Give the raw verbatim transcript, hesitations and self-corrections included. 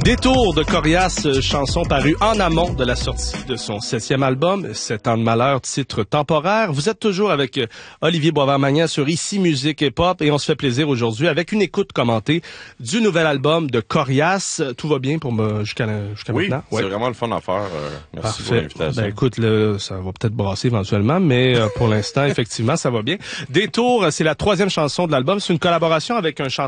Détour de Corias, chanson parue en amont de la sortie de son septième album, Sept ans de malheur, titre temporaire. Vous êtes toujours avec Olivier Boisvert-Magnan sur Ici Musique et Pop et on se fait plaisir aujourd'hui avec une écoute commentée du nouvel album de Corias. Tout va bien pour me jusqu'à jusqu'à oui, maintenant? Oui, c'est vraiment le fun à faire. Euh, merci Parfait. pour l'invitation. Ben écoute, là, ça va peut-être brasser éventuellement, mais euh, pour l'instant, effectivement, ça va bien. Détour, c'est la troisième chanson de l'album. C'est une collaboration avec un chanteur